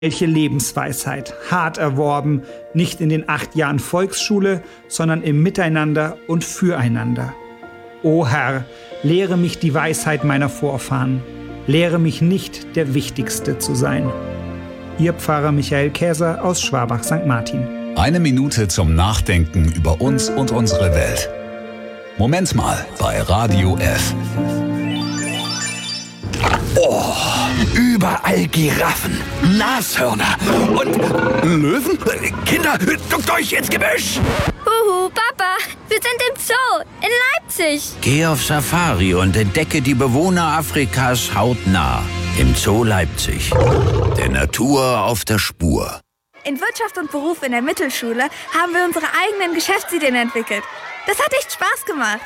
Welche Lebensweisheit, hart erworben, nicht in den 8 Jahren Volksschule, sondern im Miteinander und Füreinander. O Herr, lehre mich die Weisheit meiner Vorfahren, lehre mich nicht, der Wichtigste zu sein. Ihr Pfarrer Michael Käser aus Schwabach St. Martin. 1 Minute zum Nachdenken über uns und unsere Welt. Moment mal bei Radio F. Oh, überall Giraffen, Nashörner und Löwen. Kinder, duckt euch ins Gebüsch! Huhu, Papa, wir sind im Zoo in Leipzig. Geh auf Safari und entdecke die Bewohner Afrikas hautnah. Im Zoo Leipzig. Der Natur auf der Spur. In Wirtschaft und Beruf in der Mittelschule haben wir unsere eigenen Geschäftsideen entwickelt. Das hat echt Spaß gemacht.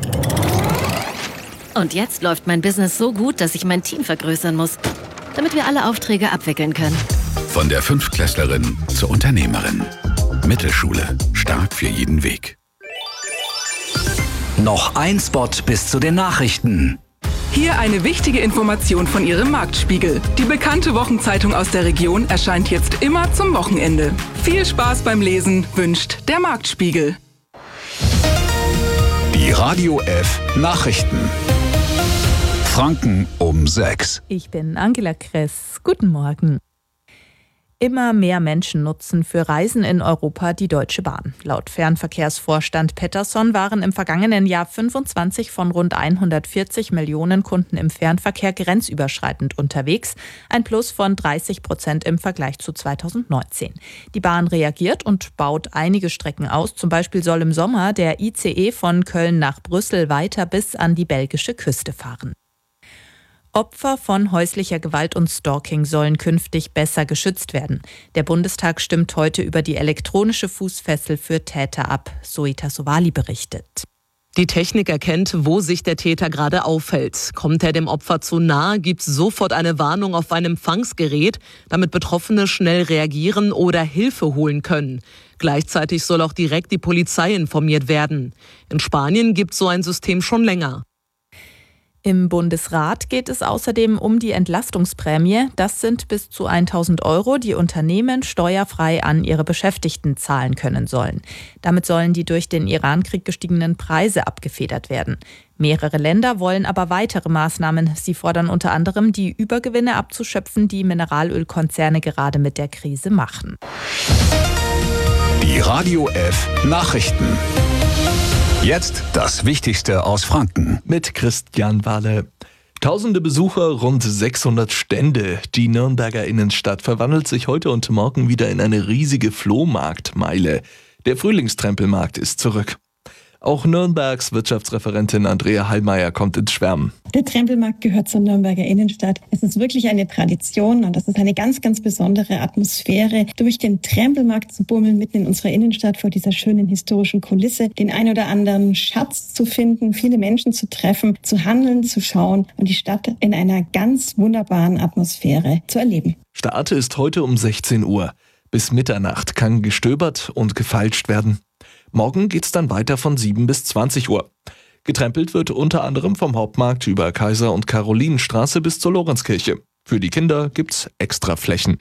Und jetzt läuft mein Business so gut, dass ich mein Team vergrößern muss, damit wir alle Aufträge abwickeln können. Von der Fünftklässlerin zur Unternehmerin. Mittelschule. Stark für jeden Weg. Noch ein Spot bis zu den Nachrichten. Hier eine wichtige Information von Ihrem Marktspiegel. Die bekannte Wochenzeitung aus der Region erscheint jetzt immer zum Wochenende. Viel Spaß beim Lesen wünscht der Marktspiegel. Die Radio F Nachrichten. Franken um 6. Ich bin Angela Kress. Guten Morgen. Immer mehr Menschen nutzen für Reisen in Europa die Deutsche Bahn. Laut Fernverkehrsvorstand Pettersson waren im vergangenen Jahr 25 von rund 140 Millionen Kunden im Fernverkehr grenzüberschreitend unterwegs. Ein Plus von 30% im Vergleich zu 2019. Die Bahn reagiert und baut einige Strecken aus. Zum Beispiel soll im Sommer der ICE von Köln nach Brüssel weiter bis an die belgische Küste fahren. Opfer von häuslicher Gewalt und Stalking sollen künftig besser geschützt werden. Der Bundestag stimmt heute über die elektronische Fußfessel für Täter ab, Zoe Tassovali berichtet. Die Technik erkennt, wo sich der Täter gerade aufhält. Kommt er dem Opfer zu nahe, gibt es sofort eine Warnung auf ein Empfangsgerät, damit Betroffene schnell reagieren oder Hilfe holen können. Gleichzeitig soll auch direkt die Polizei informiert werden. In Spanien gibt es so ein System schon länger. Im Bundesrat geht es außerdem um die Entlastungsprämie. Das sind bis zu 1.000 €, die Unternehmen steuerfrei an ihre Beschäftigten zahlen können sollen. Damit sollen die durch den Irankrieg gestiegenen Preise abgefedert werden. Mehrere Länder wollen aber weitere Maßnahmen. Sie fordern unter anderem, die Übergewinne abzuschöpfen, die Mineralölkonzerne gerade mit der Krise machen. Die Radio F Nachrichten. Jetzt das Wichtigste aus Franken. Mit Christian Wahle. Tausende Besucher, rund 600 Stände. Die Nürnberger Innenstadt verwandelt sich heute und morgen wieder in eine riesige Flohmarktmeile. Der Frühlingstrempelmarkt ist zurück. Auch Nürnbergs Wirtschaftsreferentin Andrea Hallmeier kommt ins Schwärmen. Der Trempelmarkt gehört zur Nürnberger Innenstadt. Es ist wirklich eine Tradition und das ist eine ganz, ganz besondere Atmosphäre, durch den Trempelmarkt zu bummeln, mitten in unserer Innenstadt vor dieser schönen historischen Kulisse, den ein oder anderen Schatz zu finden, viele Menschen zu treffen, zu handeln, zu schauen und die Stadt in einer ganz wunderbaren Atmosphäre zu erleben. Start ist heute um 16 Uhr. Bis Mitternacht kann gestöbert und gefeilscht werden. Morgen geht's dann weiter von 7 bis 20 Uhr. Getrempelt wird unter anderem vom Hauptmarkt über Kaiser- und Karolinenstraße bis zur Lorenzkirche. Für die Kinder gibt's extra Flächen.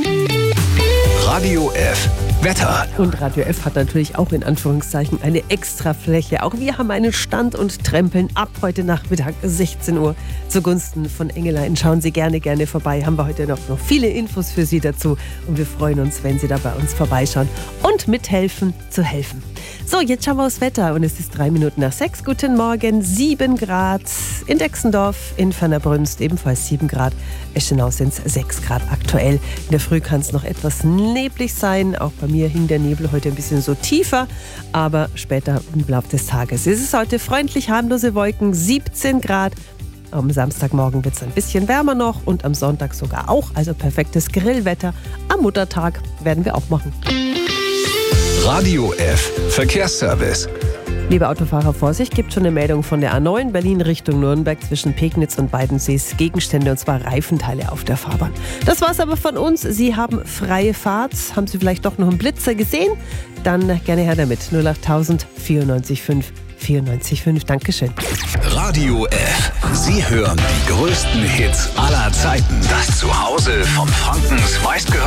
Radio F Wetter. Und Radio F hat natürlich auch in Anführungszeichen eine Extrafläche. Auch wir haben einen Stand und trempeln ab heute Nachmittag 16 Uhr zugunsten von Engelein. Schauen Sie gerne vorbei. Haben wir heute noch viele Infos für Sie dazu. Und wir freuen uns, wenn Sie da bei uns vorbeischauen und mithelfen zu helfen. So, jetzt schauen wir aufs Wetter und es ist 3 Minuten nach 6. Guten Morgen, 7 Grad in Dexendorf, in Fernerbrunst ebenfalls 7 Grad. Eschenau sind es 6 Grad aktuell. In der Früh kann es noch etwas neblig sein. Auch bei mir hing der Nebel heute ein bisschen so tiefer, aber später im Laufe des Tages ist es heute freundlich, harmlose Wolken, 17 Grad. Am Samstagmorgen wird es ein bisschen wärmer noch und am Sonntag sogar auch, also perfektes Grillwetter. Am Muttertag werden wir auch machen. Radio F Verkehrsservice. Liebe Autofahrer, Vorsicht, gibt schon eine Meldung von der A9 Berlin Richtung Nürnberg zwischen Pegnitz und Weidensees. Gegenstände, und zwar Reifenteile auf der Fahrbahn. Das war's aber von uns. Sie haben freie Fahrt. Haben Sie vielleicht doch noch einen Blitzer gesehen? Dann gerne her damit. 08000 94 5 94,5. Dankeschön. Radio F. Sie hören die größten Hits aller Zeiten. Das Zuhause von Frankens meistgehörten